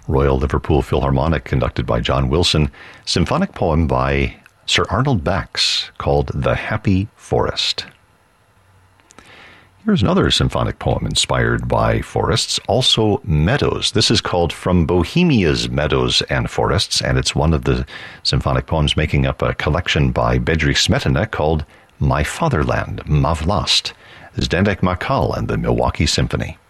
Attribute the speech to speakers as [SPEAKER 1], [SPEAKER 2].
[SPEAKER 1] Royal Liverpool Philharmonic, conducted by John Wilson. Symphonic poem by Sir Arnold Bax called The Happy Forest. Here's another symphonic poem inspired by forests, also meadows. This is called From Bohemia's Meadows and Forests, and it's one of the symphonic poems making up a collection by Bedřich Smetana called My Fatherland, Ma Vlast. Zdeněk Makal and the Milwaukee Symphony.